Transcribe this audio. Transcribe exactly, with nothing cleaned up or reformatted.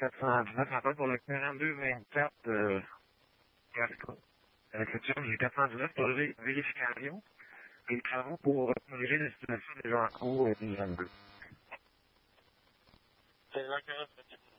quatre cent dix-neuf, appel pour le quarante-deux vingt-quatre, euh, Gascon. Réception du quatre cent dix-neuf pour vé- vérification des travaux pour corriger la situation des gens en cours et des jeunes bleus. C'est là que